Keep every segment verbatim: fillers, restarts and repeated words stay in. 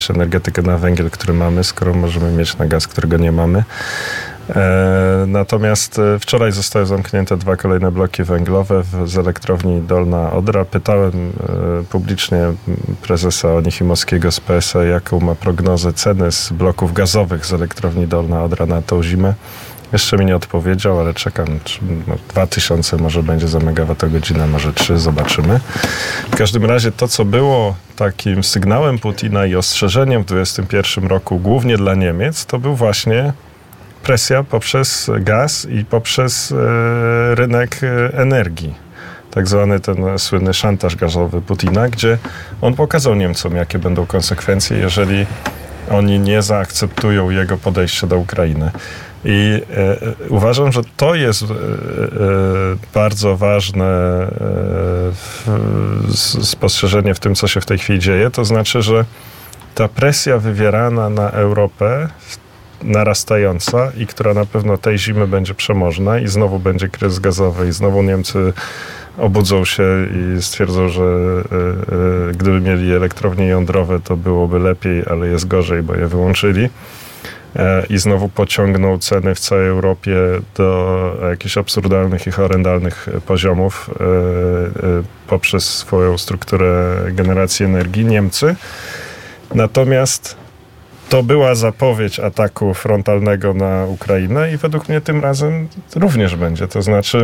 energetykę na węgiel, który mamy, skoro możemy mieć na gaz, którego nie mamy. E, natomiast wczoraj zostały zamknięte dwa kolejne bloki węglowe w, z elektrowni Dolna Odra. Pytałem e, publicznie prezesa Onichimowskiego z P S A, jaką ma prognozę ceny z bloków gazowych z elektrowni Dolna Odra na tą zimę. Jeszcze mi nie odpowiedział, ale czekam. No, dwa tysiące może będzie za megawattogodzinę, może trzy, zobaczymy. W każdym razie to, co było takim sygnałem Putina i ostrzeżeniem w dwudziestym pierwszym roku, głównie dla Niemiec, to był właśnie presja poprzez gaz i poprzez e, rynek energii. Tak zwany ten słynny szantaż gazowy Putina, gdzie on pokazał Niemcom, jakie będą konsekwencje, jeżeli oni nie zaakceptują jego podejścia do Ukrainy. I e, uważam, że to jest e, e, bardzo ważne e, w, spostrzeżenie w tym, co się w tej chwili dzieje. To znaczy, że ta presja wywierana na Europę, narastająca i która na pewno tej zimy będzie przemożna i znowu będzie kryzys gazowy i znowu Niemcy obudzą się i stwierdzą, że e, e, gdyby mieli elektrownie jądrowe, to byłoby lepiej, ale jest gorzej, bo je wyłączyli. I znowu pociągną ceny w całej Europie do jakichś absurdalnych i horrendalnych poziomów poprzez swoją strukturę generacji energii Niemcy. Natomiast to była zapowiedź ataku frontalnego na Ukrainę i według mnie tym razem również będzie. To znaczy,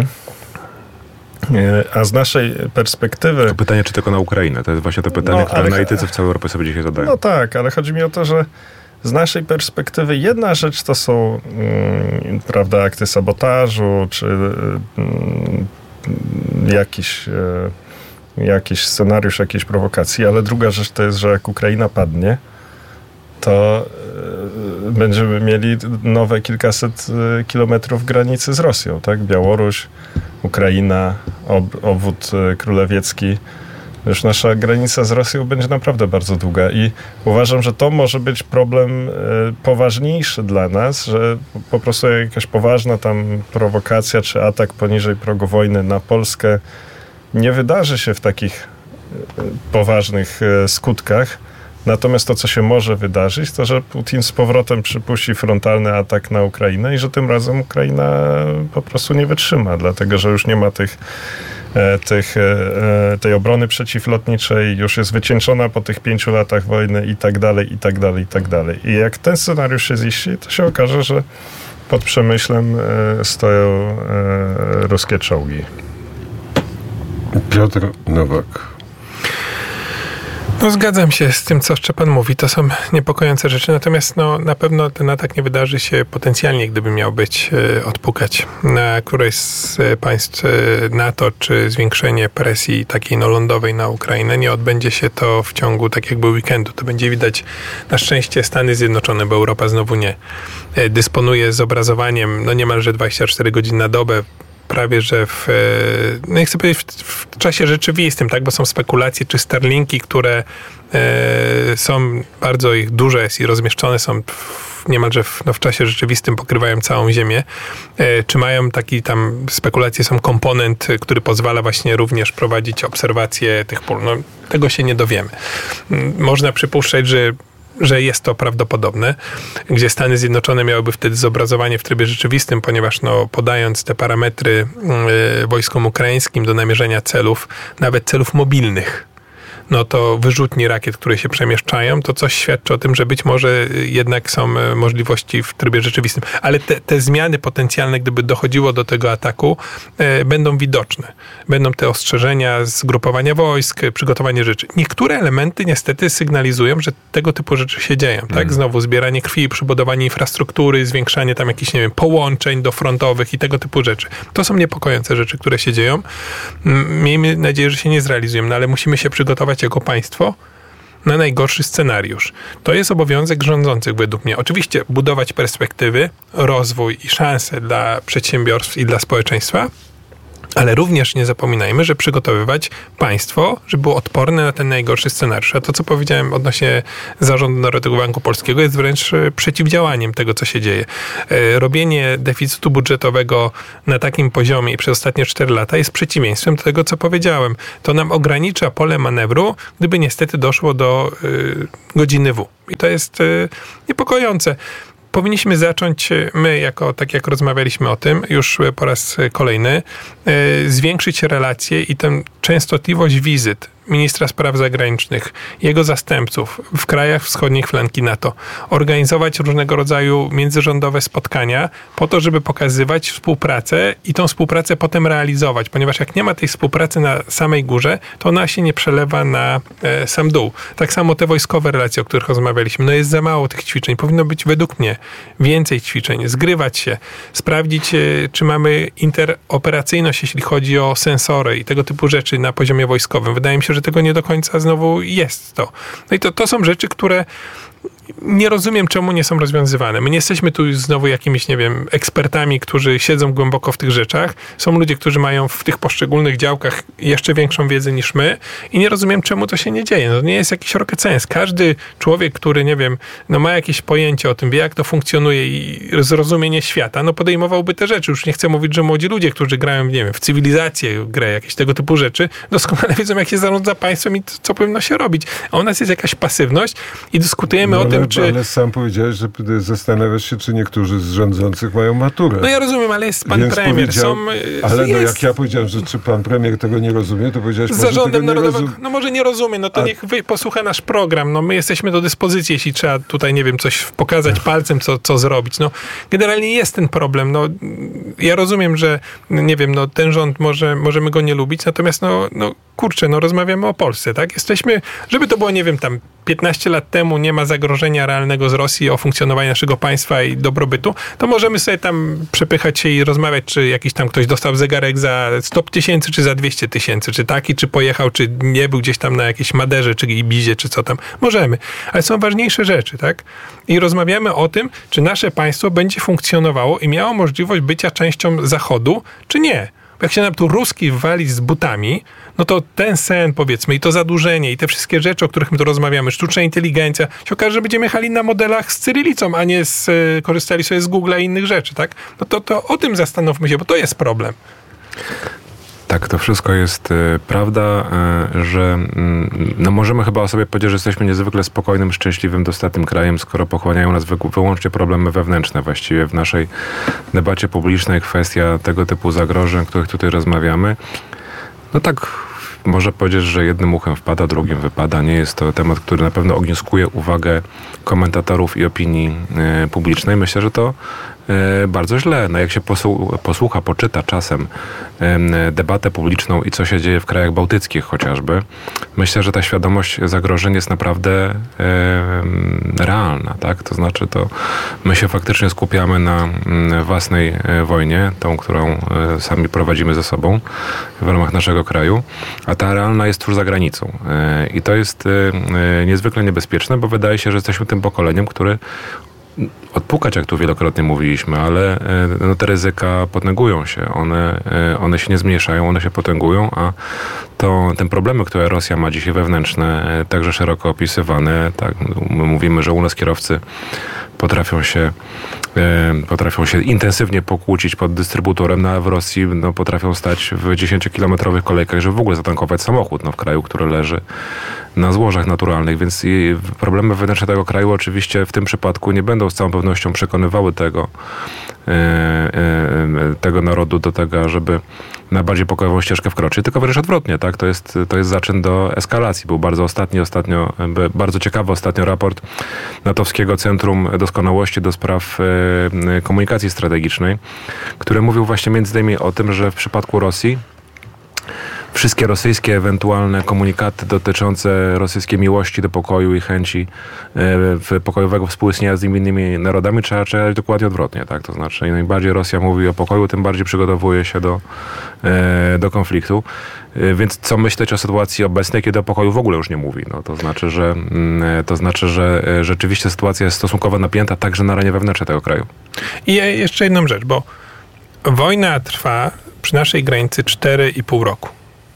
a z naszej perspektywy... To pytanie, czy tylko na Ukrainę? To jest właśnie to pytanie, no, które ale... analitycy w całej Europie sobie dzisiaj zadają. No tak, ale chodzi mi o to, że z naszej perspektywy jedna rzecz to są mm, prawda, akty sabotażu, czy mm, jakiś, e, jakiś scenariusz, jakiejś prowokacji, ale druga rzecz to jest, że jak Ukraina padnie, to e, będziemy mieli nowe kilkaset e, kilometrów granicy z Rosją, tak? Białoruś, Ukraina, ob, obwód e, królewiecki. Już nasza granica z Rosją będzie naprawdę bardzo długa i uważam, że to może być problem y, poważniejszy dla nas, że po prostu jakaś poważna tam prowokacja czy atak poniżej progu wojny na Polskę nie wydarzy się w takich y, poważnych y, skutkach. Natomiast to, co się może wydarzyć, to, że Putin z powrotem przypuści frontalny atak na Ukrainę i że tym razem Ukraina po prostu nie wytrzyma, dlatego że już nie ma tych Tych, tej obrony przeciwlotniczej, już jest wycieńczona po tych pięciu latach wojny i tak dalej, i tak dalej, i tak dalej. I jak ten scenariusz się ziści, to się okaże, że pod Przemyślem stoją ruskie czołgi. Piotr Nowak. No zgadzam się z tym, co Szczepan mówi. To są niepokojące rzeczy, natomiast no, na pewno ten atak nie wydarzy się potencjalnie, gdyby miał być e, odpukać na któreś z państw NATO, czy zwiększenie presji takiej no, lądowej na Ukrainę. Nie odbędzie się to w ciągu tak jakby weekendu. To będzie widać na szczęście Stany Zjednoczone, bo Europa znowu nie. E, dysponuje zobrazowaniem no niemalże dwadzieścia cztery godziny na dobę, prawie, że w, no nie chcę powiedzieć w, w czasie rzeczywistym, tak, bo są spekulacje, czy Starlinki, które e, są, bardzo ich dużo jest i rozmieszczone są w, niemalże w, no w czasie rzeczywistym, pokrywają całą Ziemię, e, czy mają taki tam, spekulacje są komponent, który pozwala właśnie również prowadzić obserwacje tych pól. No, tego się nie dowiemy. Można przypuszczać, że że jest to prawdopodobne, gdzie Stany Zjednoczone miałyby wtedy zobrazowanie w trybie rzeczywistym, ponieważ no, podając te parametry y, wojskom ukraińskim do namierzenia celów, nawet celów mobilnych, no to wyrzutni rakiet, które się przemieszczają, to coś świadczy o tym, że być może jednak są możliwości w trybie rzeczywistym. Ale te, te zmiany potencjalne, gdyby dochodziło do tego ataku, e, będą widoczne. Będą te ostrzeżenia, zgrupowania wojsk, przygotowanie rzeczy. Niektóre elementy niestety sygnalizują, że tego typu rzeczy się dzieją. Tak? Mm. Znowu zbieranie krwi, przybudowanie infrastruktury, zwiększanie tam jakichś, nie wiem, połączeń dofrontowych i tego typu rzeczy. To są niepokojące rzeczy, które się dzieją. Miejmy nadzieję, że się nie zrealizują, no ale musimy się przygotować jako państwo na najgorszy scenariusz. To jest obowiązek rządzących według mnie. Oczywiście budować perspektywy, rozwój i szanse dla przedsiębiorstw i dla społeczeństwa, Ale również nie zapominajmy, że przygotowywać państwo, żeby było odporne na ten najgorszy scenariusz. A to, co powiedziałem odnośnie Zarządu Narodowego Banku Polskiego, jest wręcz przeciwdziałaniem tego, co się dzieje. Robienie deficytu budżetowego na takim poziomie i przez ostatnie cztery lata jest przeciwieństwem do tego, co powiedziałem. To nam ogranicza pole manewru, gdyby niestety doszło do y, godziny W. I to jest y, niepokojące. Powinniśmy zacząć, my jako, tak jak rozmawialiśmy o tym, już po raz kolejny, yy, zwiększyć relacje i tę częstotliwość wizyt ministra spraw zagranicznych, jego zastępców w krajach wschodnich flanki NATO. Organizować różnego rodzaju międzyrządowe spotkania po to, żeby pokazywać współpracę i tą współpracę potem realizować, ponieważ jak nie ma tej współpracy na samej górze, to ona się nie przelewa na e, sam dół. Tak samo te wojskowe relacje, o których rozmawialiśmy. No jest za mało tych ćwiczeń. Powinno być według mnie więcej ćwiczeń, zgrywać się, sprawdzić, e, czy mamy interoperacyjność, jeśli chodzi o sensory i tego typu rzeczy na poziomie wojskowym. Wydaje mi się, że tego nie do końca znowu jest to. No i to, to są rzeczy, które nie rozumiem, czemu nie są rozwiązywane. My nie jesteśmy tu znowu jakimiś, nie wiem, ekspertami, którzy siedzą głęboko w tych rzeczach. Są ludzie, którzy mają w tych poszczególnych działkach jeszcze większą wiedzę niż my i nie rozumiem, czemu to się nie dzieje. No, to nie jest jakiś rocket science. Każdy człowiek, który, nie wiem, no ma jakieś pojęcie o tym, wie, jak to funkcjonuje i zrozumienie świata, no podejmowałby te rzeczy. Już nie chcę mówić, że młodzi ludzie, którzy grają, nie wiem, w cywilizację, grę, jakieś tego typu rzeczy, doskonale wiedzą, jak się zarządza państwem i co powinno się robić. A u nas jest jakaś pasywność i dyskutujemy no, o tym, czy... Ale sam powiedziałeś, że zastanawiasz się, czy niektórzy z rządzących mają maturę. No ja rozumiem, ale jest pan Więc premier. Są, ale jest... no jak ja powiedziałem, że czy pan premier tego nie rozumie, to powiedziałeś, z może Zarządem tego nie Narodowym. rozum... No może nie rozumie, no to A... niech wy posłucha nasz program. No my jesteśmy do dyspozycji, jeśli trzeba tutaj, nie wiem, coś pokazać palcem, co, co zrobić. No generalnie jest ten problem. No ja rozumiem, że nie wiem, no ten rząd może, możemy go nie lubić, natomiast no, no kurczę, no rozmawiamy o Polsce, tak? Jesteśmy, żeby to było, nie wiem, tam piętnaście lat temu nie ma zagrożenia realnego z Rosji o funkcjonowanie naszego państwa i dobrobytu, to możemy sobie tam przepychać się i rozmawiać, czy jakiś tam ktoś dostał zegarek za sto tysięcy, czy za dwieście tysięcy, czy taki, czy pojechał, czy nie był gdzieś tam na jakiejś Maderze, czy Ibizie, czy co tam. Możemy. Ale są ważniejsze rzeczy, tak? I rozmawiamy o tym, czy nasze państwo będzie funkcjonowało i miało możliwość bycia częścią Zachodu, czy nie. Bo jak się nam tu Ruski wali z butami, no to ten sen, powiedzmy, i to zadłużenie, i te wszystkie rzeczy, o których my tu rozmawiamy, sztuczna inteligencja, się okaże, że będziemy jechali na modelach z cyrylicą, a nie z, y, korzystali sobie z Google'a i innych rzeczy, tak? No to, to o tym zastanówmy się, bo to jest problem. Tak, to wszystko jest y, prawda, y, że y, no możemy chyba o sobie powiedzieć, że jesteśmy niezwykle spokojnym, szczęśliwym, dostatnim krajem, skoro pochłaniają nas wy, wyłącznie problemy wewnętrzne. Właściwie w naszej debacie publicznej kwestia tego typu zagrożeń, o których tutaj rozmawiamy, no tak, można powiedzieć, że jednym uchem wpada, drugim wypada. Nie jest to temat, który na pewno ogniskuje uwagę komentatorów i opinii y, publicznej. Myślę, że to y, bardzo źle. No jak się posłu- posłucha, poczyta czasem y, debatę publiczną i co się dzieje w krajach bałtyckich chociażby, myślę, że ta świadomość zagrożeń jest naprawdę y, realna. Tak? To znaczy, to my się faktycznie skupiamy na y, własnej y, wojnie, tą, którą y, sami prowadzimy ze sobą w ramach naszego kraju, a ta realna jest tuż za granicą. Y, I to jest y, y, niezwykle niebezpieczne, bo wydaje się, że jesteśmy tym pokoleniem, które odpukać, jak tu wielokrotnie mówiliśmy, ale no, te ryzyka potęgują się. One, one się nie zmniejszają, one się potęgują, a to te problemy, które Rosja ma dzisiaj wewnętrzne, także szeroko opisywane, tak, my mówimy, że u nas kierowcy potrafią się potrafią się intensywnie pokłócić pod dystrybutorem, no a w Rosji no, potrafią stać w dziesięciokilometrowych kolejkach, żeby w ogóle zatankować samochód no, w kraju, który leży na złożach naturalnych, więc problemy wewnętrzne tego kraju oczywiście w tym przypadku nie będą z całą pewnością przekonywały tego, e, e, tego narodu do tego, żeby na bardziej pokojową ścieżkę wkroczyć, tylko wręcz odwrotnie, tak? To jest, to jest zaczyn do eskalacji. Był bardzo ostatni, ostatnio, bardzo ciekawy ostatnio raport natowskiego Centrum Doskonałości do spraw e, komunikacji strategicznej, który mówił właśnie między innymi o tym, że w przypadku Rosji wszystkie rosyjskie ewentualne komunikaty dotyczące rosyjskiej miłości do pokoju i chęci e, pokojowego współistnienia z innymi narodami trzeba czytać dokładnie odwrotnie, tak? To znaczy, im najbardziej Rosja mówi o pokoju, tym bardziej przygotowuje się do, e, do konfliktu. E, więc co myśleć o sytuacji obecnej, kiedy o pokoju w ogóle już nie mówi? No, to znaczy, że, mm, to znaczy, że e, rzeczywiście sytuacja jest stosunkowo napięta także na arenie wewnętrznej tego kraju. I jeszcze jedną rzecz, bo wojna trwa przy naszej granicy cztery i pół roku.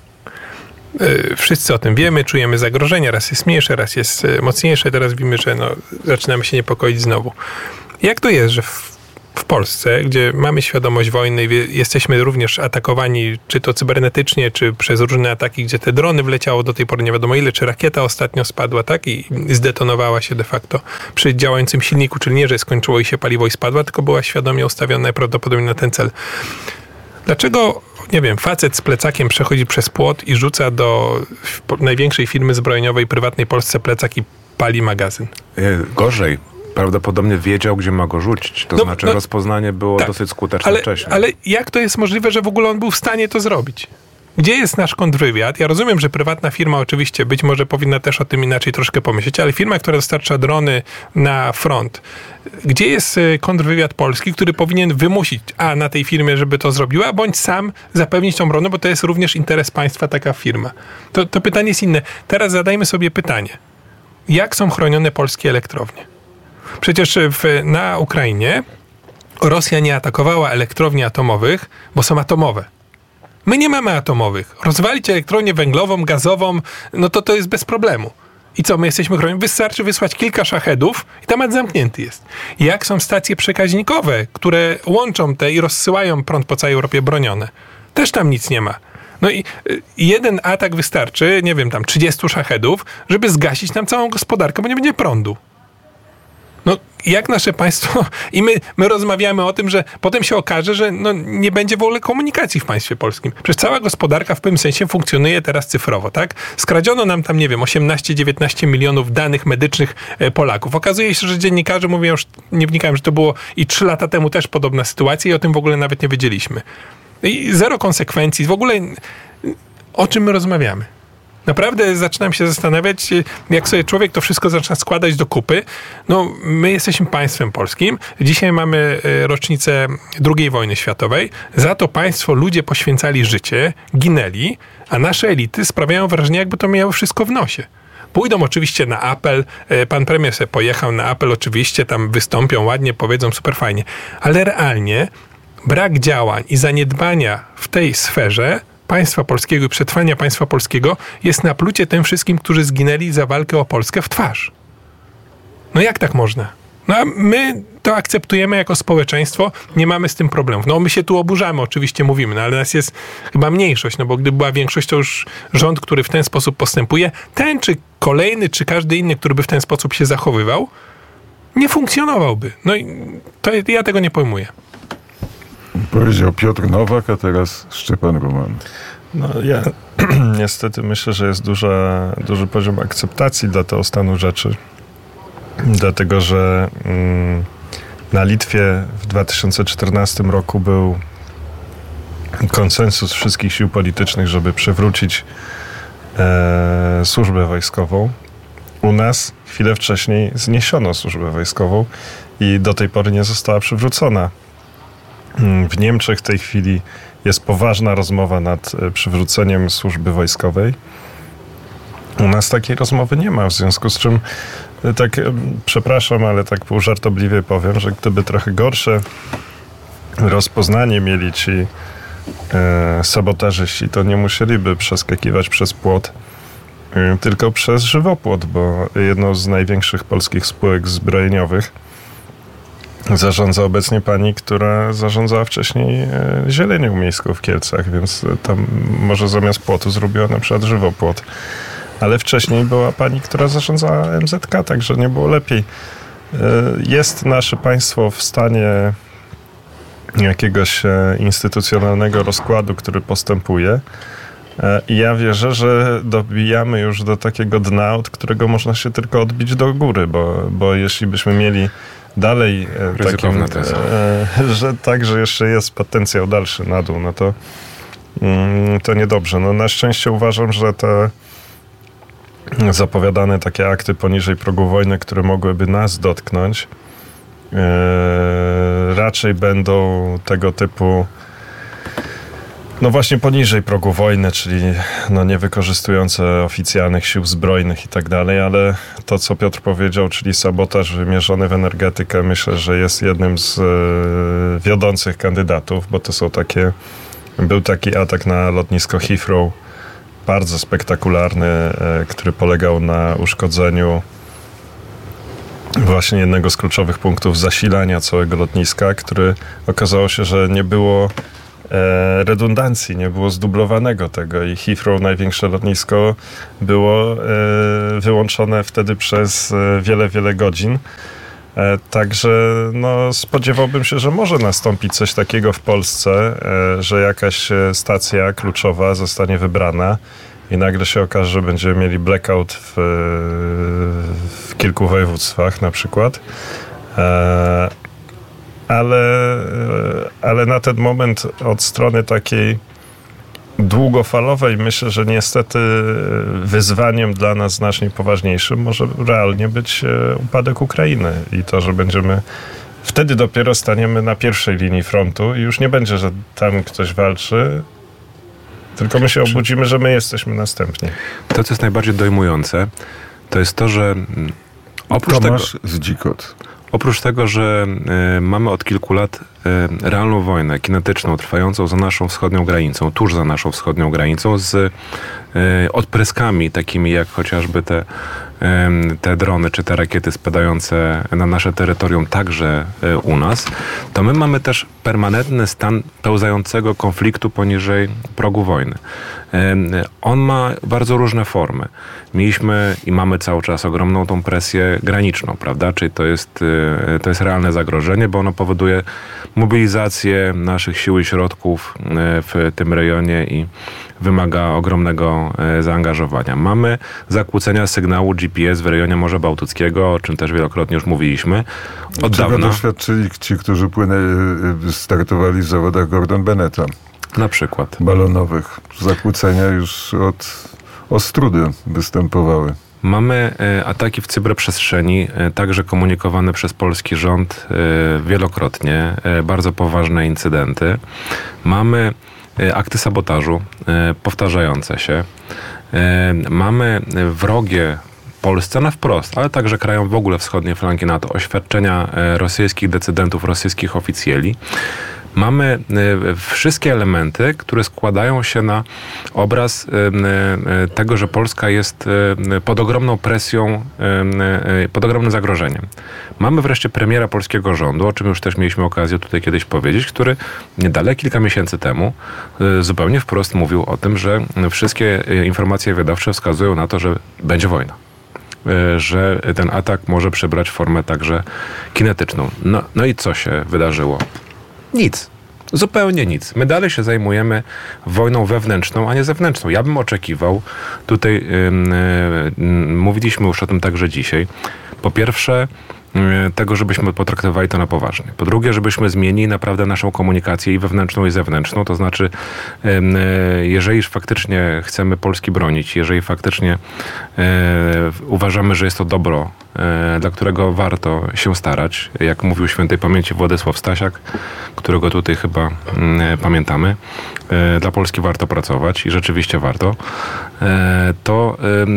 Wszyscy o tym wiemy, czujemy zagrożenia. Raz jest mniejsze, raz jest mocniejsze. Teraz wiemy, że no, zaczynamy się niepokoić znowu. Jak to jest, że w, w Polsce, gdzie mamy świadomość wojny, jesteśmy również atakowani, czy to cybernetycznie, czy przez różne ataki, gdzie te drony wleciało do tej pory nie wiadomo ile, czy rakieta ostatnio spadła, tak? I zdetonowała się de facto przy działającym silniku, czyli nie, że skończyło i się paliwo i spadła, tylko była świadomie ustawiona prawdopodobnie na ten cel. Dlaczego, nie wiem, facet z plecakiem przechodzi przez płot i rzuca do największej firmy zbrojeniowej prywatnej w Polsce plecak i pali magazyn? Gorzej. Prawdopodobnie wiedział, gdzie ma go rzucić. To no, znaczy no, rozpoznanie było tak, dosyć skuteczne ale, wcześniej. Ale jak to jest możliwe, że w ogóle on był w stanie to zrobić? Gdzie jest nasz kontrwywiad? Ja rozumiem, że prywatna firma oczywiście być może powinna też o tym inaczej troszkę pomyśleć, ale firma, która dostarcza drony na front, gdzie jest kontrwywiad polski, który powinien wymusić a na tej firmie, żeby to zrobiła, bądź sam zapewnić tą bronę, bo to jest również interes państwa taka firma. To, to pytanie jest inne. Teraz zadajmy sobie pytanie. Jak są chronione polskie elektrownie? Przecież w, na Ukrainie Rosja nie atakowała elektrowni atomowych, bo są atomowe. My nie mamy atomowych. Rozwalić elektrownię węglową, gazową, no to to jest bez problemu. I co, my jesteśmy chronieni? Wystarczy wysłać kilka szachedów i temat zamknięty jest. Jak są stacje przekaźnikowe, które łączą te i rozsyłają prąd po całej Europie bronione? Też tam nic nie ma. No i jeden atak wystarczy, nie wiem, tam trzydziestu szachedów, żeby zgasić nam całą gospodarkę, bo nie będzie prądu. No, jak nasze państwo... I my, my rozmawiamy o tym, że potem się okaże, że no, nie będzie w ogóle komunikacji w państwie polskim. Przecież cała gospodarka w pewnym sensie funkcjonuje teraz cyfrowo, tak? Skradziono nam tam, nie wiem, osiemnaście dziewiętnaście milionów danych medycznych Polaków. Okazuje się, że dziennikarze mówią, już nie wnikałem, że to było i trzy lata temu też podobna sytuacja i o tym w ogóle nawet nie wiedzieliśmy. I zero konsekwencji. W ogóle o czym my rozmawiamy? Naprawdę zaczynam się zastanawiać, jak sobie człowiek to wszystko zaczyna składać do kupy. No, my jesteśmy państwem polskim. Dzisiaj mamy rocznicę drugiej wojny światowej. Za to państwo ludzie poświęcali życie, ginęli, a nasze elity sprawiają wrażenie, jakby to miało wszystko w nosie. Pójdą oczywiście na apel. Pan premier sobie pojechał na apel, oczywiście tam wystąpią ładnie, powiedzą super fajnie. Ale realnie brak działań i zaniedbania w tej sferze państwa polskiego i przetrwania państwa polskiego jest naplucie tym wszystkim, którzy zginęli za walkę o Polskę w twarz. No jak tak można? No a my to akceptujemy jako społeczeństwo, nie mamy z tym problemów. No my się tu oburzamy, oczywiście mówimy, no ale nas jest chyba mniejszość, no bo gdyby była większość, to już rząd, który w ten sposób postępuje, ten czy kolejny, czy każdy inny, który by w ten sposób się zachowywał, nie funkcjonowałby. No i to ja tego nie pojmuję. Powiedział Piotr Nowak, a teraz Szczepan Roman. No ja niestety myślę, że jest duża, duży poziom akceptacji dla tego stanu rzeczy. Dlatego, że mm, na Litwie w dwa tysiące czternastym roku był konsensus wszystkich sił politycznych, żeby przywrócić e, służbę wojskową. U nas chwilę wcześniej zniesiono służbę wojskową i do tej pory nie została przywrócona. W Niemczech w tej chwili jest poważna rozmowa nad przywróceniem służby wojskowej. U nas takiej rozmowy nie ma, w związku z czym tak, przepraszam, ale tak półżartobliwie powiem, że gdyby trochę gorsze rozpoznanie mieli ci e, sabotażyści, to nie musieliby przeskakiwać przez płot, e, tylko przez żywopłot, bo jedną z największych polskich spółek zbrojeniowych zarządza obecnie pani, która zarządzała wcześniej Zielenią Miejską w Kielcach, więc tam może zamiast płotu zrobiła na przykład żywopłot. Ale wcześniej była pani, która zarządzała M Z K, także nie było lepiej. Jest nasze państwo w stanie jakiegoś instytucjonalnego rozkładu, który postępuje. I ja wierzę, że dobijamy już do takiego dna, od którego można się tylko odbić do góry, bo, bo jeśli byśmy mieli dalej takim, e, że tak, że jeszcze jest potencjał dalszy na dół, no to, mm, to niedobrze. No na szczęście uważam, że te zapowiadane takie akty poniżej progu wojny, które mogłyby nas dotknąć, e, raczej będą tego typu No właśnie poniżej progu wojny, czyli no nie wykorzystujące oficjalnych sił zbrojnych i tak dalej, ale to, co Piotr powiedział, czyli sabotaż wymierzony w energetykę, myślę, że jest jednym z e, wiodących kandydatów, bo to są takie, był taki atak na lotnisko Heathrow, bardzo spektakularny, e, który polegał na uszkodzeniu właśnie jednego z kluczowych punktów zasilania całego lotniska, który okazało się, że nie było e, redundancji, nie było zdublowanego tego i Heathrow, największe lotnisko, było e, wyłączone wtedy przez e, wiele, wiele godzin. E, także no, spodziewałbym się, że może nastąpić coś takiego w Polsce, e, że jakaś stacja kluczowa zostanie wybrana i nagle się okaże, że będziemy mieli blackout w, w kilku województwach na przykład. E, ale, ale na ten moment od strony takiej długofalowej myślę, że niestety wyzwaniem dla nas znacznie poważniejszym może realnie być upadek Ukrainy i to, że będziemy wtedy dopiero staniemy na pierwszej linii frontu i już nie będzie, że tam ktoś walczy, tylko my się obudzimy, że my jesteśmy następni. To, co jest najbardziej dojmujące, to jest to, że oprócz Tomasz tego, z Dzikot. oprócz tego, że y, mamy od kilku lat y, realną wojnę kinetyczną, trwającą za naszą wschodnią granicą, tuż za naszą wschodnią granicą, z y, odpryskami takimi jak chociażby te, y, te drony czy te rakiety spadające na nasze terytorium także y, u nas, to my mamy też permanentny stan pełzającego konfliktu poniżej progu wojny. Y, on ma bardzo różne formy. Mieliśmy i mamy cały czas ogromną tą presję graniczną, prawda? Czyli to jest, y, to jest realne zagrożenie, bo ono powoduje mobilizację naszych sił i środków y, w tym rejonie i wymaga ogromnego e, zaangażowania. Mamy zakłócenia sygnału G P S w rejonie Morza Bałtyckiego, o czym też wielokrotnie już mówiliśmy. Od Czego dawna. doświadczyli ci, którzy płynęli, startowali w zawodach Gordon Bennetta. Na przykład. Balonowych. Zakłócenia już od Ostrudy występowały. Mamy e, ataki w cyberprzestrzeni, e, także komunikowane przez polski rząd e, wielokrotnie. E, bardzo poważne incydenty. Mamy akty sabotażu powtarzające się. Mamy wrogie Polsce na wprost, ale także krajom w ogóle wschodniej flanki NATO oświadczenia rosyjskich decydentów, rosyjskich oficjeli. Mamy wszystkie elementy, które składają się na obraz tego, że Polska jest pod ogromną presją, pod ogromnym zagrożeniem. Mamy wreszcie premiera polskiego rządu, o czym już też mieliśmy okazję tutaj kiedyś powiedzieć, który niedaleko kilka miesięcy temu zupełnie wprost mówił o tym, że wszystkie informacje wywiadowcze wskazują na to, że będzie wojna. Że ten atak może przybrać formę także kinetyczną. No, no i co się wydarzyło? Nic. Zupełnie nic. My dalej się zajmujemy wojną wewnętrzną, a nie zewnętrzną. Ja bym oczekiwał, tutaj yy, yy, mówiliśmy już o tym także dzisiaj, po pierwsze tego, żebyśmy potraktowali to na poważnie. Po drugie, żebyśmy zmienili naprawdę naszą komunikację i wewnętrzną, i zewnętrzną. To znaczy, jeżeli faktycznie chcemy Polski bronić, jeżeli faktycznie uważamy, że jest to dobro, dla którego warto się starać, jak mówił świętej pamięci Władysław Stasiak, którego tutaj chyba pamiętamy, dla Polski warto pracować i rzeczywiście warto, to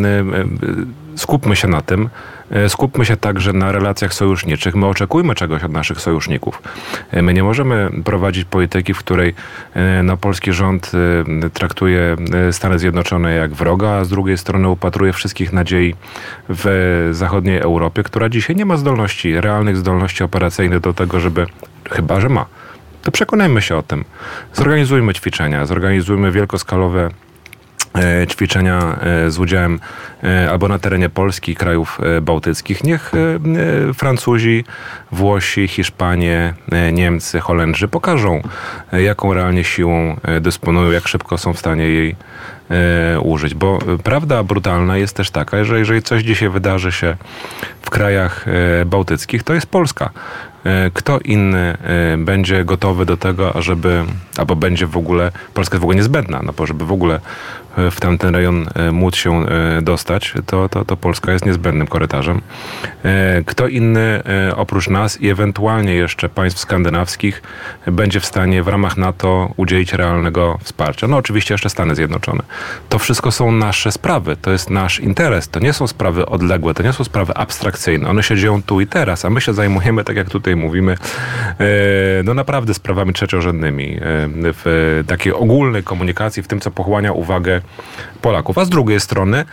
skupmy się na tym. Skupmy się także na relacjach sojuszniczych. My oczekujmy czegoś od naszych sojuszników. My nie możemy prowadzić polityki, w której no, polski rząd traktuje Stany Zjednoczone jak wroga, a z drugiej strony upatruje wszystkich nadziei w zachodniej Europie, która dzisiaj nie ma zdolności, realnych zdolności operacyjnych do tego, żeby, chyba że ma, to przekonajmy się o tym. Zorganizujmy ćwiczenia, zorganizujmy wielkoskalowe ćwiczenia z udziałem albo na terenie Polski, krajów bałtyckich. Niech Francuzi, Włosi, Hiszpanie, Niemcy, Holendrzy pokażą, jaką realnie siłą dysponują, jak szybko są w stanie jej użyć. Bo prawda brutalna jest też taka, że jeżeli coś dzisiaj wydarzy się w krajach bałtyckich, to jest Polska. Kto inny będzie gotowy do tego, ażeby, albo będzie w ogóle, Polska jest w ogóle niezbędna, no bo żeby w ogóle w tamten rejon móc się dostać, to, to, to Polska jest niezbędnym korytarzem. Kto inny oprócz nas i ewentualnie jeszcze państw skandynawskich będzie w stanie w ramach NATO udzielić realnego wsparcia? No oczywiście jeszcze Stany Zjednoczone. To wszystko są nasze sprawy, to jest nasz interes, to nie są sprawy odległe, to nie są sprawy abstrakcyjne, one się dzieją tu i teraz, a my się zajmujemy, tak jak tutaj mówimy, no naprawdę sprawami trzeciorzędnymi w takiej ogólnej komunikacji, w tym, co pochłania uwagę Polaków. A z drugiej strony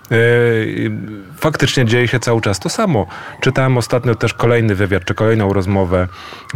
faktycznie dzieje się cały czas to samo. Czytałem ostatnio też kolejny wywiad, czy kolejną rozmowę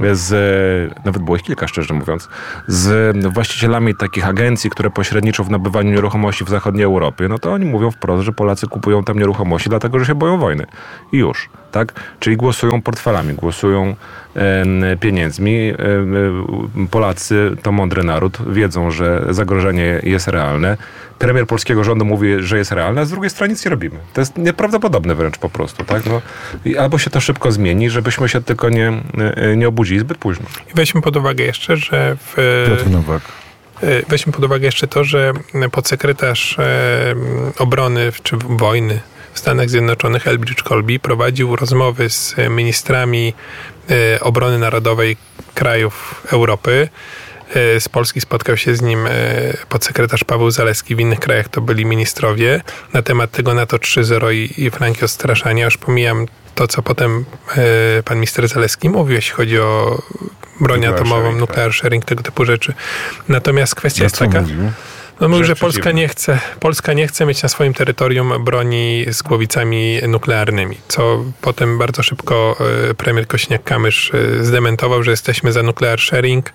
z, nawet było ich kilka, szczerze mówiąc, z właścicielami takich agencji, które pośredniczą w nabywaniu nieruchomości w zachodniej Europie. No to oni mówią wprost, że Polacy kupują tam nieruchomości dlatego, że się boją wojny. I już. Tak? Czyli głosują portfelami, głosują e, pieniędzmi. E, e, Polacy to mądry naród, wiedzą, że zagrożenie jest realne. Premier polskiego rządu mówi, że jest realne, a z drugiej strony nic nie robimy. To jest nieprawdopodobne wręcz po prostu. Tak? No, albo się to szybko zmieni, żebyśmy się tylko nie, nie obudzili zbyt późno. I weźmy pod uwagę jeszcze, że w... Piotr Nowak. Weźmy pod uwagę jeszcze to, że podsekretarz obrony czy wojny w Stanach Zjednoczonych Elbridge Colby prowadził rozmowy z ministrami obrony narodowej krajów Europy. Z Polski spotkał się z nim podsekretarz Paweł Zalewski, w innych krajach to byli ministrowie, na temat tego NATO trzy zero i, i flanki odstraszania. Już pomijam to, co potem pan minister Zalewski mówił, jeśli chodzi o broń nuclear atomową, sharing, nuclear sharing, tego typu rzeczy. Natomiast kwestia jest taka... Mówił? No mówił, że Polska nie chce, Polska nie chce mieć na swoim terytorium broni z głowicami nuklearnymi, co potem bardzo szybko premier Kosiniak-Kamysz zdementował, że jesteśmy za nuclear sharing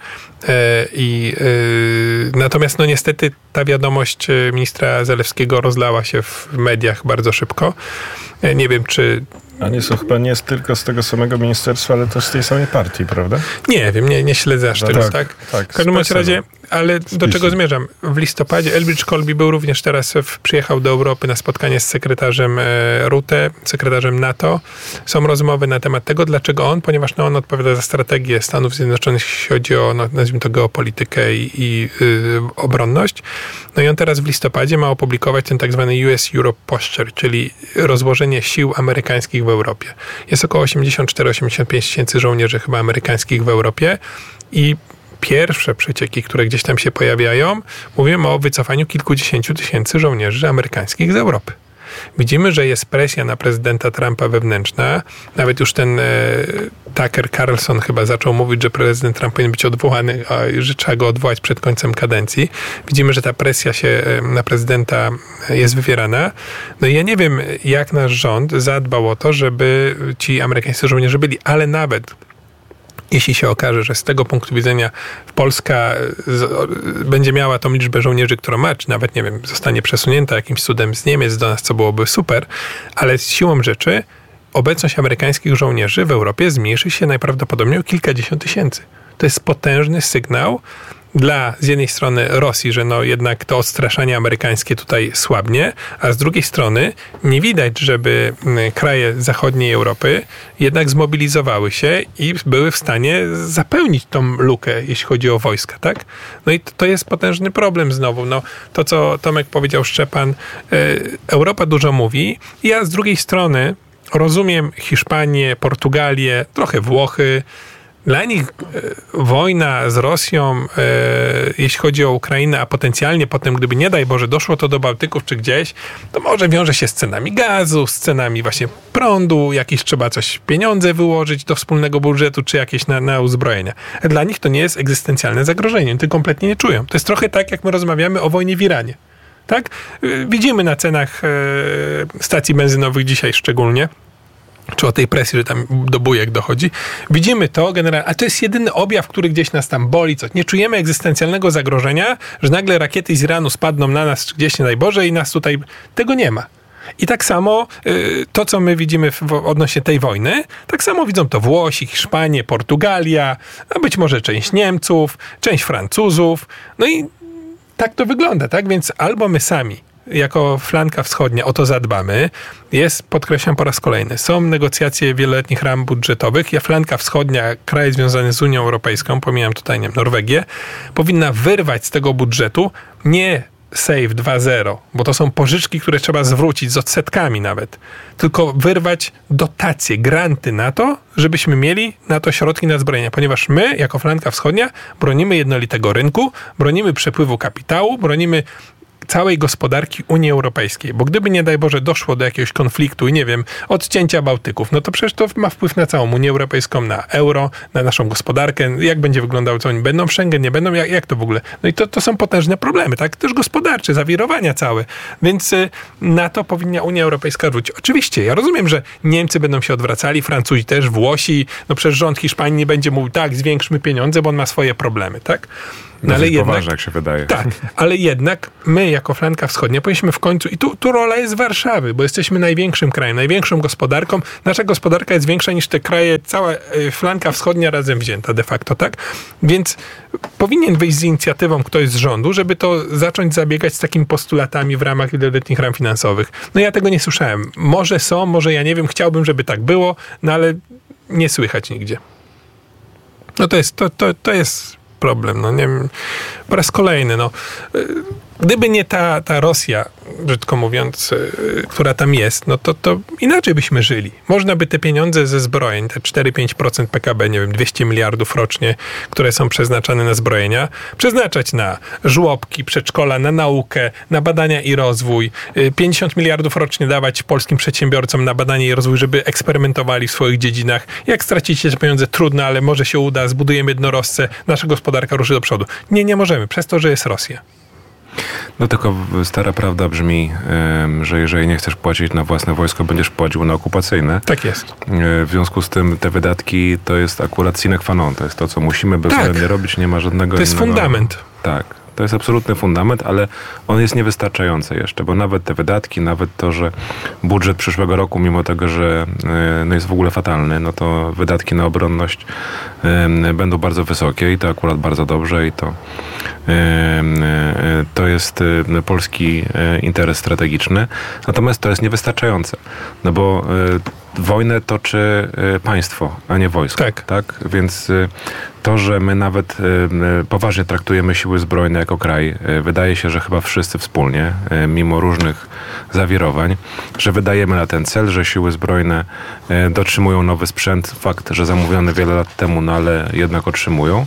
i natomiast no niestety ta wiadomość ministra Zalewskiego rozlała się w mediach bardzo szybko. Nie wiem, czy... Oni są chyba nie tylko z tego samego ministerstwa, ale też z tej samej partii, prawda? Nie wiem, nie, nie śledzę aż tego, tak? tak? tak w każdym razie, ale do czego zmierzam? W listopadzie Elbridge Colby był również teraz, w, przyjechał do Europy na spotkanie z sekretarzem e, Rutte, sekretarzem NATO. Są rozmowy na temat tego, dlaczego on, ponieważ no, on odpowiada za strategię Stanów Zjednoczonych, jeśli chodzi o, no, nazwijmy to, geopolitykę i, i y, obronność. No i on teraz w listopadzie ma opublikować ten tak zwany U S Europe Posture, czyli rozłożenie sił amerykańskich w Europie. Jest około osiemdziesiąt cztery osiemdziesiąt pięć tysięcy żołnierzy chyba amerykańskich w Europie i pierwsze przecieki, które gdzieś tam się pojawiają, mówimy o wycofaniu kilkudziesięciu tysięcy żołnierzy amerykańskich z Europy. Widzimy, że jest presja na prezydenta Trumpa wewnętrzna. Nawet już ten e, Tucker Carlson chyba zaczął mówić, że prezydent Trump powinien być odwołany, a że trzeba go odwołać przed końcem kadencji. Widzimy, że ta presja się e, na prezydenta jest wywierana. No i ja nie wiem, jak nasz rząd zadbał o to, żeby ci amerykańscy żołnierze byli, ale nawet jeśli się okaże, że z tego punktu widzenia Polska z, będzie miała tą liczbę żołnierzy, którą ma, czy nawet, nie wiem, zostanie przesunięta jakimś cudem z Niemiec do nas, co byłoby super, ale z siłą rzeczy obecność amerykańskich żołnierzy w Europie zmniejszy się najprawdopodobniej o kilkadziesiąt tysięcy. To jest potężny sygnał dla z jednej strony Rosji, że no jednak to odstraszanie amerykańskie tutaj słabnie, a z drugiej strony nie widać, żeby kraje zachodniej Europy jednak zmobilizowały się i były w stanie zapełnić tą lukę, jeśli chodzi o wojska, tak? No i to jest potężny problem znowu. No, to, co Tomek powiedział, Szczepan, Europa dużo mówi. Ja z drugiej strony rozumiem Hiszpanię, Portugalię, trochę Włochy. Dla nich e, wojna z Rosją, e, jeśli chodzi o Ukrainę, a potencjalnie potem, gdyby nie daj Boże doszło to do Bałtyków czy gdzieś, to może wiąże się z cenami gazu, z cenami właśnie prądu, jakieś trzeba coś, pieniądze wyłożyć do wspólnego budżetu, czy jakieś na, na uzbrojenia. Dla nich to nie jest egzystencjalne zagrożenie, oni to kompletnie nie czują. To jest trochę tak, jak my rozmawiamy o wojnie w Iranie. Tak? Widzimy na cenach e, stacji benzynowych dzisiaj szczególnie, czy o tej presji, że tam do bujek dochodzi. Widzimy to generalnie, a to jest jedyny objaw, który gdzieś nas tam boli. Co? Nie czujemy egzystencjalnego zagrożenia, że nagle rakiety z Iranu spadną na nas, czy gdzieś, nie daj Boże, i nas tutaj... Tego nie ma. I tak samo y, to, co my widzimy w, w, odnośnie tej wojny, tak samo widzą to Włosi, Hiszpanie, Portugalia, a być może część Niemców, część Francuzów. No i tak to wygląda, tak? Więc albo my sami jako flanka wschodnia o to zadbamy. Jest, podkreślam po raz kolejny, są negocjacje wieloletnich ram budżetowych. Ja flanka wschodnia, kraje związane z Unią Europejską, pomijam tutaj, nie wiem, Norwegię, powinna wyrwać z tego budżetu nie Safe dwa zero, bo to są pożyczki, które trzeba zwrócić z odsetkami nawet, tylko wyrwać dotacje, granty na to, żebyśmy mieli na to środki na zbrojenia, ponieważ my, jako flanka wschodnia, bronimy jednolitego rynku, bronimy przepływu kapitału, bronimy całej gospodarki Unii Europejskiej, bo gdyby, nie daj Boże, doszło do jakiegoś konfliktu i nie wiem, odcięcia Bałtyków, no to przecież to ma wpływ na całą Unię Europejską, na euro, na naszą gospodarkę, jak będzie wyglądało, co oni będą w Schengen, nie będą, jak, jak to w ogóle? No i to, to są potężne problemy, tak? Też gospodarcze, zawirowania całe, więc y, na to powinna Unia Europejska rzucić. Oczywiście, ja rozumiem, że Niemcy będą się odwracali, Francuzi też, Włosi, no przecież rząd Hiszpanii nie będzie mówił, tak, zwiększmy pieniądze, bo on ma swoje problemy, tak? No ale jednak, poważnie, jak się wydaje. Tak, ale jednak my jako flanka wschodnia powinniśmy w końcu, i tu, tu rola jest Warszawy, bo jesteśmy największym krajem, największą gospodarką. Nasza gospodarka jest większa niż te kraje, cała flanka wschodnia razem wzięta de facto, tak? Więc powinien wyjść z inicjatywą ktoś z rządu, żeby to zacząć zabiegać z takimi postulatami w ramach wieloletnich ram finansowych. No ja tego nie słyszałem. Może są, może ja nie wiem, chciałbym, żeby tak było, no ale nie słychać nigdzie. No to jest, to, to, to jest problem, no nie wiem, po raz kolejny, no. Gdyby nie ta, ta Rosja, brzydko mówiąc, yy, która tam jest, no to, to inaczej byśmy żyli. Można by te pieniądze ze zbrojeń, te cztery do pięciu procent P K B, nie wiem, dwieście miliardów rocznie, które są przeznaczane na zbrojenia, przeznaczać na żłobki, przedszkola, na naukę, na badania i rozwój. Yy, pięćdziesiąt miliardów rocznie dawać polskim przedsiębiorcom na badanie i rozwój, żeby eksperymentowali w swoich dziedzinach. Jak stracicie te pieniądze, trudno, ale może się uda, zbudujemy jednorożce, nasza gospodarka ruszy do przodu. Nie, nie możemy, przez to, że jest Rosja. No tylko stara prawda brzmi, że jeżeli nie chcesz płacić na własne wojsko, będziesz płacił na okupacyjne. Tak jest. W związku z tym te wydatki to jest akurat sine qua non. To jest to, co musimy bezwzględnie tak robić. Nie ma żadnego To jest innego... fundament. Tak. To jest absolutny fundament, ale on jest niewystarczający jeszcze, bo nawet te wydatki, nawet to, że budżet przyszłego roku, mimo tego, że no jest w ogóle fatalny, no to wydatki na obronność będą bardzo wysokie i to akurat bardzo dobrze i to, to jest polski interes strategiczny. Natomiast to jest niewystarczające, no bo wojnę toczy państwo, a nie wojsko. Tak. tak? Więc to, że my nawet poważnie traktujemy siły zbrojne jako kraj, wydaje się, że chyba wszyscy wspólnie, mimo różnych zawirowań, że wydajemy na ten cel, że siły zbrojne dotrzymują nowy sprzęt. Fakt, że zamówiony wiele lat temu, no ale jednak otrzymują.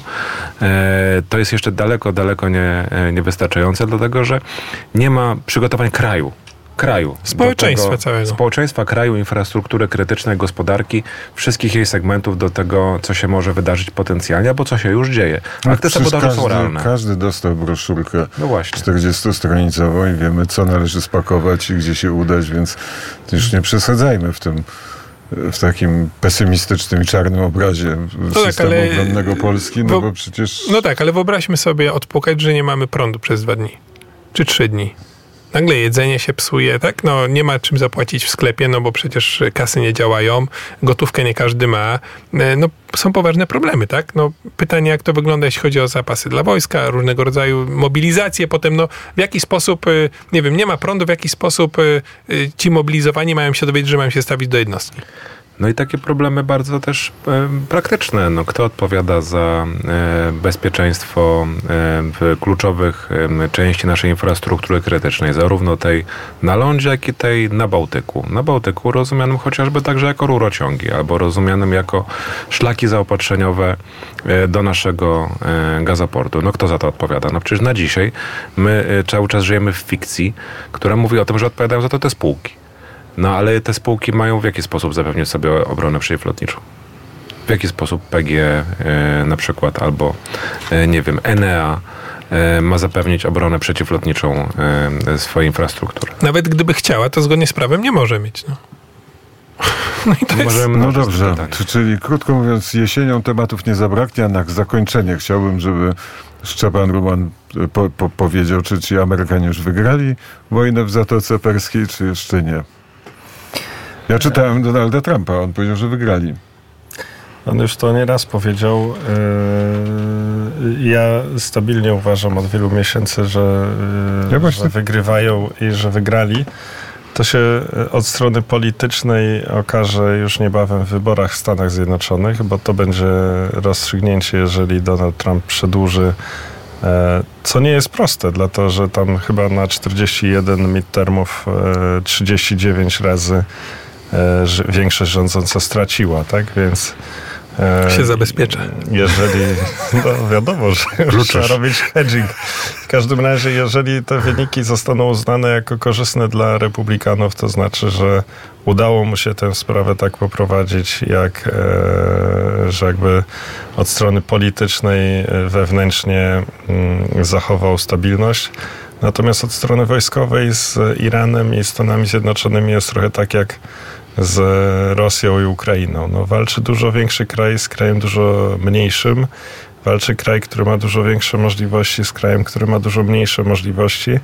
To jest jeszcze daleko, daleko nie, niewystarczające, dlatego że nie ma przygotowań kraju. kraju. Społeczeństwa tego, całego. Społeczeństwa, kraju, infrastruktury krytycznej, gospodarki, wszystkich jej segmentów do tego, co się może wydarzyć potencjalnie, albo co się już dzieje. A te sabotaże są realne. Każdy dostał broszurkę no właśnie. czterdziestostronicową i wiemy, co należy spakować i gdzie się udać, więc już nie przesadzajmy w tym, w takim pesymistycznym i czarnym obrazie no systemu tak, obronnego Polski, no bo, bo przecież... No tak, ale wyobraźmy sobie odpukać, że nie mamy prądu przez dwa dni. Czy trzy dni. Nagle jedzenie się psuje, tak? No nie ma czym zapłacić w sklepie, no bo przecież kasy nie działają, gotówkę nie każdy ma. No są poważne problemy, tak? No pytanie, jak to wygląda, jeśli chodzi o zapasy dla wojska, różnego rodzaju mobilizacje, potem no w jaki sposób, nie wiem, nie ma prądu, w jaki sposób ci mobilizowani mają się dowiedzieć, że mają się stawić do jednostki. No i takie problemy bardzo też e, praktyczne. No, kto odpowiada za e, bezpieczeństwo e, w kluczowych e, części naszej infrastruktury krytycznej, zarówno tej na lądzie, jak i tej na Bałtyku. Na Bałtyku rozumianym chociażby także jako rurociągi, albo rozumianym jako szlaki zaopatrzeniowe e, do naszego e, gazoportu. No kto za to odpowiada? No przecież na dzisiaj my e, cały czas żyjemy w fikcji, która mówi o tym, że odpowiadają za to te spółki. No ale te spółki mają w jaki sposób zapewnić sobie obronę przeciwlotniczą? W jaki sposób P G E na przykład albo e, nie wiem, Enea e, ma zapewnić obronę przeciwlotniczą e, swojej infrastruktury? Nawet gdyby chciała, to zgodnie z prawem nie może mieć. No, no, i to jest... no dobrze, czyli krótko mówiąc, jesienią tematów nie zabraknie, a na zakończenie chciałbym, żeby Szczepan Ruman po, po, powiedział, czy ci Amerykanie już wygrali wojnę w Zatoce Perskiej, czy jeszcze nie. Ja czytałem Donalda Trumpa, on powiedział, że wygrali. On już to nieraz powiedział. Ja stabilnie uważam od wielu miesięcy, że, ja właśnie... że wygrywają i że wygrali. To się od strony politycznej okaże już niebawem w wyborach w Stanach Zjednoczonych, bo to będzie rozstrzygnięcie, jeżeli Donald Trump przedłuży Co nie jest proste, dlatego że tam chyba na czterdzieści jeden midtermów trzydzieści dziewięć razy większość rządząca straciła, tak? Więc się zabezpiecza. Jeżeli, no wiadomo, że trzeba robić hedging. W każdym razie, jeżeli te wyniki zostaną uznane jako korzystne dla republikanów, to znaczy, że udało mu się tę sprawę tak poprowadzić, jak, e, że jakby od strony politycznej wewnętrznie m, zachował stabilność. Natomiast od strony wojskowej z Iranem i Stanami Zjednoczonymi jest trochę tak jak z Rosją i Ukrainą. No, walczy dużo większy kraj z krajem dużo mniejszym. Walczy kraj, który ma dużo większe możliwości z krajem, który ma dużo mniejsze możliwości.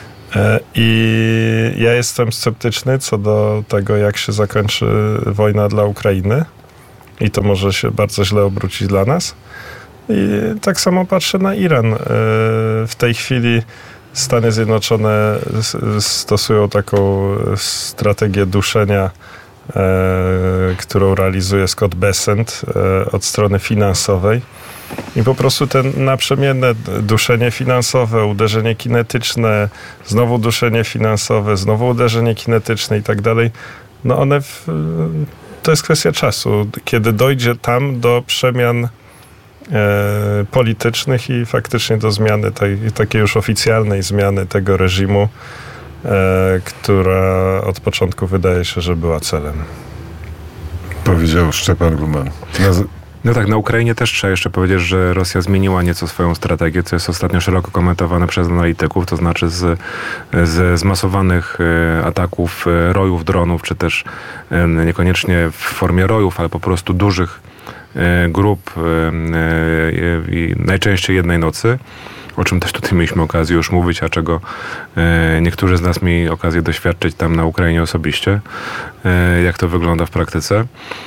I ja jestem sceptyczny co do tego, jak się zakończy wojna dla Ukrainy. I to może się bardzo źle obrócić dla nas. I tak samo patrzę na Iran. W tej chwili Stany Zjednoczone stosują taką strategię duszenia, e, którą realizuje Scott Bessent e, od strony finansowej. I po prostu ten naprzemienne duszenie finansowe, uderzenie kinetyczne, znowu duszenie finansowe, znowu uderzenie kinetyczne i tak dalej, no one w, to jest kwestia czasu, kiedy dojdzie tam do przemian E, politycznych i faktycznie do zmiany, tej, takiej już oficjalnej zmiany tego reżimu, e, która od początku wydaje się, że była celem. Powiedział Szczepan Ruman. Na... No tak, na Ukrainie też trzeba jeszcze powiedzieć, że Rosja zmieniła nieco swoją strategię, co jest ostatnio szeroko komentowane przez analityków, to znaczy z, z zmasowanych ataków rojów, dronów, czy też niekoniecznie w formie rojów, ale po prostu dużych grup i najczęściej jednej nocy, o czym też tutaj mieliśmy okazję już mówić, a czego niektórzy z nas mieli okazję doświadczyć tam na Ukrainie osobiście, jak to wygląda w praktyce,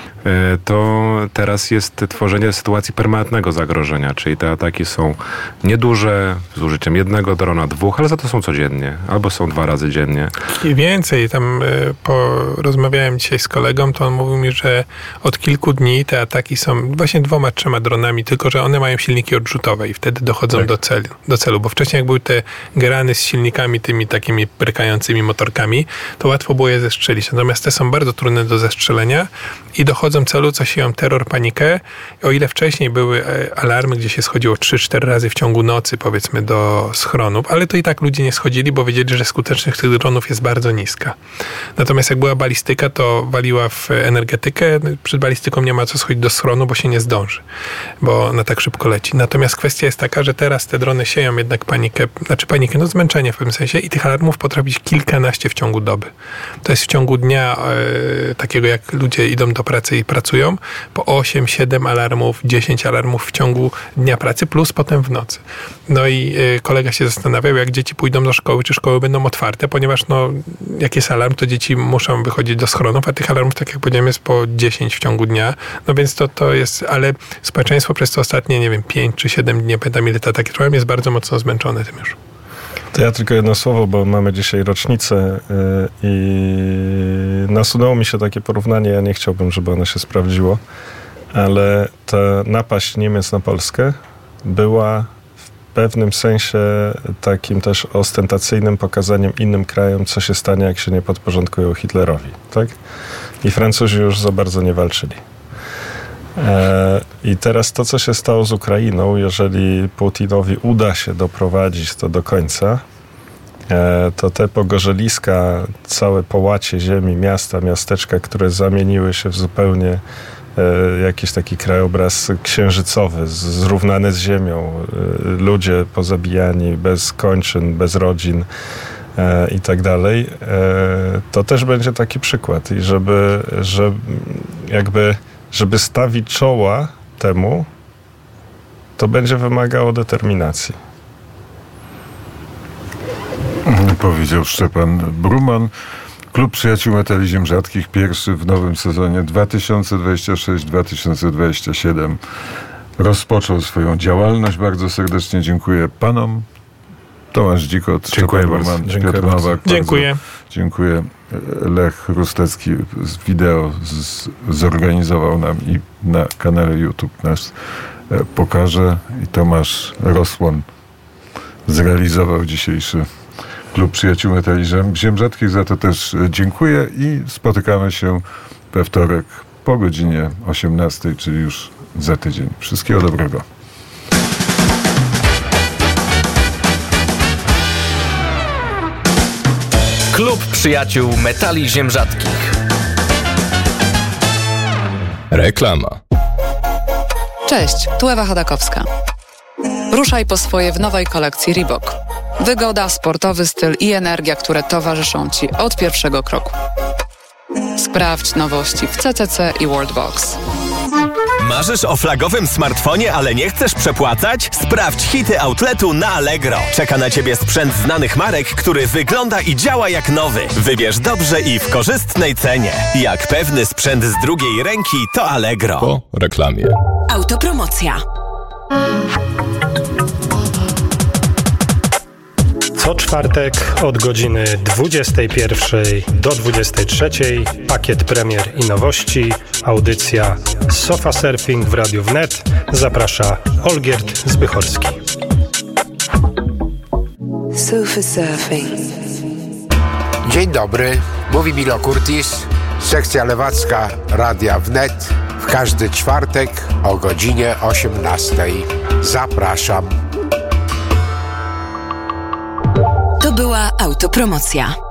to teraz jest tworzenie sytuacji permanentnego zagrożenia, czyli te ataki są nieduże, z użyciem jednego drona, dwóch, ale za to są codziennie, albo są dwa razy dziennie. I więcej, tam po, rozmawiałem dzisiaj z kolegą, to on mówił mi, że od kilku dni te ataki są właśnie dwoma, trzema dronami, tylko że one mają silniki odrzutowe i wtedy dochodzą tak. do, celu, do celu, bo wcześniej jak były te gerany z silnikami, tymi takimi brykającymi motorkami, to łatwo było je zestrzelić, natomiast te są bardzo trudne do zestrzelenia i dochodzą celu, co sieją terror, panikę. O ile wcześniej były alarmy, gdzie się schodziło trzy cztery razy w ciągu nocy, powiedzmy, do schronów, ale to i tak ludzie nie schodzili, bo wiedzieli, że skuteczność tych dronów jest bardzo niska. Natomiast jak była balistyka, to waliła w energetykę. Przed balistyką nie ma co schodzić do schronu, bo się nie zdąży, bo ona tak szybko leci. Natomiast kwestia jest taka, że teraz te drony sieją jednak panikę, znaczy panikę, no zmęczenie w pewnym sensie i tych alarmów potrafi kilkanaście w ciągu doby. To jest w ciągu dnia e, takiego, jak ludzie idą do pracy i pracują, po osiem siedem alarmów, dziesięć alarmów w ciągu dnia pracy, plus potem w nocy. No i y, kolega się zastanawiał, jak dzieci pójdą do szkoły, czy szkoły będą otwarte, ponieważ no, jak jest alarm, to dzieci muszą wychodzić do schronów, a tych alarmów, tak jak powiedziałem, jest po dziesięć w ciągu dnia. No więc to, to jest, ale społeczeństwo przez te ostatnie, nie wiem, pięć czy siedem dni, nie pamiętam ile te ataki trwają, jest bardzo mocno zmęczone tym już. To ja tylko jedno słowo, bo mamy dzisiaj rocznicę yy, i nasunęło mi się takie porównanie, ja nie chciałbym, żeby ono się sprawdziło, ale ta napaść Niemiec na Polskę była w pewnym sensie takim też ostentacyjnym pokazaniem innym krajom, co się stanie, jak się nie podporządkują Hitlerowi, tak? I Francuzi już za bardzo nie walczyli. I teraz to, co się stało z Ukrainą, jeżeli Putinowi uda się doprowadzić to do końca, to te pogorzeliska, całe połacie ziemi, miasta, miasteczka, które zamieniły się w zupełnie jakiś taki krajobraz księżycowy, zrównany z ziemią, ludzie pozabijani, bez kończyn, bez rodzin i tak dalej, to też będzie taki przykład. I żeby, żeby jakby żeby stawić czoła temu, to będzie wymagało determinacji. Powiedział Szczepan Bruman. Klub Przyjaciół Metali Ziem Rzadkich, pierwszy w nowym sezonie dwa tysiące dwudziestym szóstym dwa tysiące dwudziestym siódmym rozpoczął swoją działalność. Bardzo serdecznie dziękuję panom. Tomasz Dzikot, dziękuję Szczepan bardzo. Bruman, Dziękuję Piotr bardzo. Nowak. Dziękuję. Bardzo dziękuję. Lech Rustecki z wideo z, zorganizował nam i na kanale YouTube nas e, pokaże. I Tomasz Rosłon zrealizował dzisiejszy Klub Przyjaciół Metali Ziem Rzadkich. Za to też dziękuję i spotykamy się we wtorek po godzinie osiemnastej, czyli już za tydzień. Wszystkiego dobrego. Klub Przyjaciół Metali Ziem Rzadkich. Reklama. Cześć, tu Ewa Chodakowska. Ruszaj po swoje w nowej kolekcji Reebok. Wygoda, sportowy styl i energia, które towarzyszą Ci od pierwszego kroku. Sprawdź nowości w C C C i Worldbox. Marzysz o flagowym smartfonie, ale nie chcesz przepłacać? Sprawdź hity outletu na Allegro. Czeka na Ciebie sprzęt znanych marek, który wygląda i działa jak nowy. Wybierz dobrze i w korzystnej cenie. Jak pewny sprzęt z drugiej ręki, to Allegro. Po reklamie. Autopromocja. Co czwartek od godziny dwudziestej pierwszej do dwudziestej trzeciej pakiet premier i nowości, audycja Sofa Surfing w Radiu Wnet. Zaprasza Olgierd Zbychorski. Sofa Surfing. Dzień dobry, mówi Milo Curtis, sekcja lewacka Radia Wnet. W każdy czwartek o godzinie osiemnastej. Zapraszam. To była autopromocja.